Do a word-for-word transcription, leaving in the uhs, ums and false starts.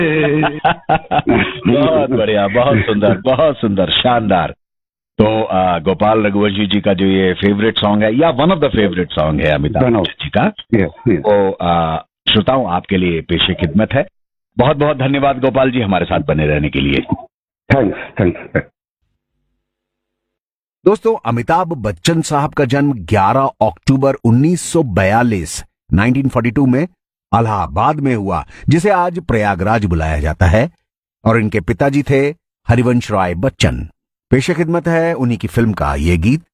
बहुत बढ़िया, बहुत सुंदर, बहुत सुंदर, शानदार। तो आ, गोपाल रघुवंशी जी का जो ये फेवरेट सॉन्ग है या one of the favourite song है अमिताभ बच्चन जी का, वो श्रोताओं आपके लिए पेशे खिदमत है। बहुत बहुत धन्यवाद गोपाल जी हमारे साथ बने रहने के लिए। Thanks thanks. दोस्तों, अमिताभ बच्चन साहब का जन्म ग्यारह अक्टूबर उन्नीस सौ बयालीस उन्नीस सौ बयालीस में इलाहाबाद में हुआ, जिसे आज प्रयागराज बुलाया जाता है, और इनके पिताजी थे हरिवंश राय बच्चन। पेशे खिदमत है उन्हीं की फिल्म का ये गीत,